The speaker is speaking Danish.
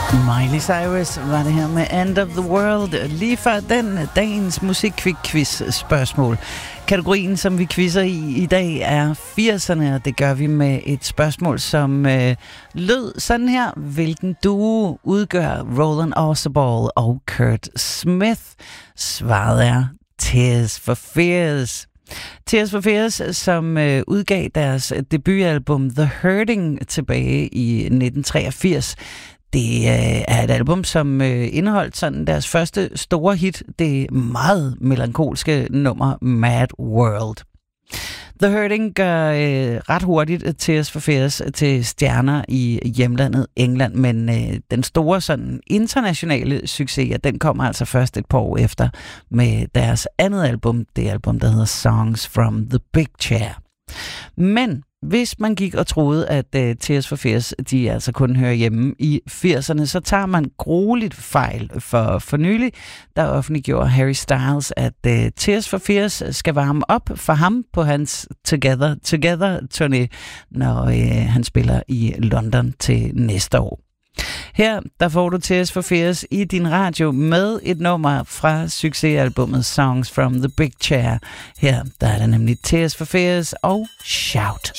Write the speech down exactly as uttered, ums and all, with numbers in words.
Miley Cyrus var det her med End of the World. Lige før den dagens musikquiz spørgsmål. Kategorien, som vi quizzer i i dag, er firserne, og det gør vi med et spørgsmål, som øh, lød sådan her. Hvilken duo udgør Roland Orzabal og Kurt Smith? Svaret er Tears for Fears. Tears for Fears, som øh, udgav deres debutalbum The Hurting tilbage i nitten treogfirs. Det øh, er et album, som øh, indeholdt sådan deres første store hit, det meget melankolske nummer Mad World. The Hurting gør øh, ret hurtigt Tears for Fears til stjerner i hjemlandet England, men øh, den store sådan internationale succes, ja, den kommer altså først et par år efter med deres andet album, det album, der hedder Songs from the Big Chair. Men hvis man gik og troede, at uh, Tears for Fears, de altså kun hører hjemme i firserne, så tager man grueligt fejl. For for nylig, der offentliggjorde Harry Styles, at uh, Tears for Fears skal varme op for ham på hans Together Together turné, når uh, han spiller i London til næste år. Her der får du Tears for Fears i din radio med et nummer fra succesalbummet Songs from the Big Chair. Her der er der nemlig Tears for Fears og Shout.